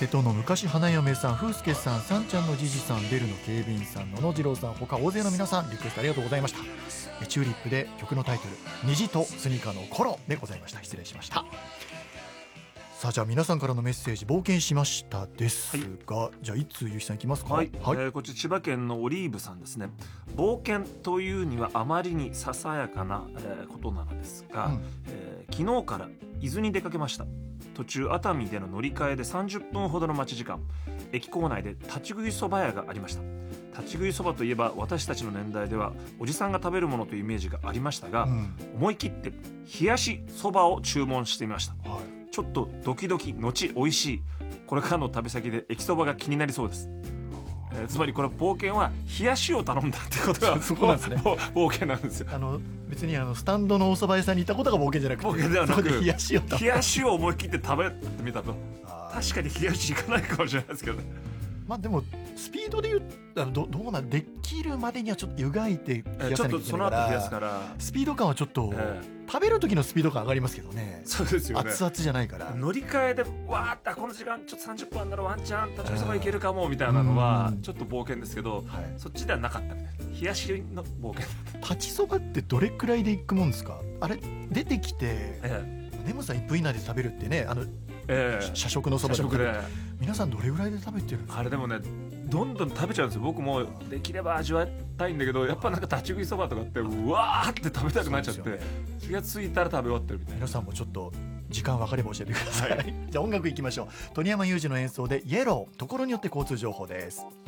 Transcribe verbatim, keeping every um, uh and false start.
瀬戸の昔花嫁さん、風助さん、さんちゃんのじじさん、ベルの警備員さん、野々次郎さん、他大勢の皆さんリクエストありがとうございました。チューリップで曲のタイトル虹とスニカの頃でございました。失礼しました。さあ、じゃあ皆さんからのメッセージ冒険しましたですが、はい、じゃあいつゆきさんいきますか。 はい、はい、えー、こちら千葉県のオリーブさんですね。冒険というにはあまりにささやかな、えー、ことなのですが、うん、えー、昨日から伊豆に出かけました。途中熱海での乗り換えでさんじゅっぷんほどの待ち時間、駅構内で立ち食いそば屋がありました。立ち食いそばといえば私たちの年代ではおじさんが食べるものというイメージがありましたが、うん、思い切って冷やしそばを注文してみました。はい、ちょっとドキドキのち美味しい、これからの旅先で駅そばが気になりそうです。えー、つまりこれ冒険は冷やしを頼んだってことがそうなんですね。 冒険なんですよ。 あの別にあのスタンドのお蕎麦屋さんに行ったことが冒険じゃなくて、 冒険ではなく冷やしを冷やしを思い切って食べてみたと。確かに冷やしいかないかもしれないですけどね。 まあでもスピードで言ったら ど, どうなんできるまでにはちょっと湯がいて冷やさなきゃいけないから、ちょっとその後冷やすからスピード感はちょっと、えー、食べる時のスピード感上がりますけどね。 そうですよね。 熱々じゃないから。 乗り換えでわーってこの時間ちょっとさんじゅっぷんあんならワンチャン立ち食いそばいけるかもみたいなのはちょっと冒険ですけど、はい、そっちではなかったみたいな。冷やしの冒険。 立ちそばってどれくらいでいくもんですか。あれ出てきて、ええ、ネムさんいっぷん以内で食べるってね、あの、ええ、社食のそばで皆さんどれぐらいで食べてるんですか。 あれでもね、どんどん食べちゃうんですよ。僕もできれば味わいたいんだけど、やっぱなんか立ち食いそばとかってうわーって食べたくなっちゃって、ね、気がついたら食べ終わってるみたいな。 皆さんもちょっと時間分かれば教えてください、はい、じゃあ音楽いきましょう。鳥山裕二の演奏でイエロー、ところによって交通情報です。